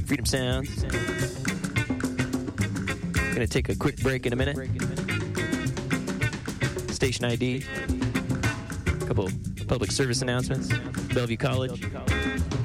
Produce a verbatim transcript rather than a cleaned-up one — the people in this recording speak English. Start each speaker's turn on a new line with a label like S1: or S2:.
S1: Freedom Sounds. Gonna take a quick break in a minute. Station I D. A couple public service announcements. Bellevue College.